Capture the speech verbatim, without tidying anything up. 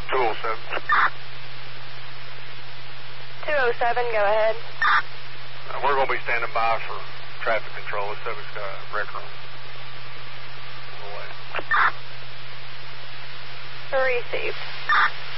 two oh seven. two oh seven, go ahead. Uh, we're going to be standing by for traffic control. This subject's got a wrecker on the way. Received.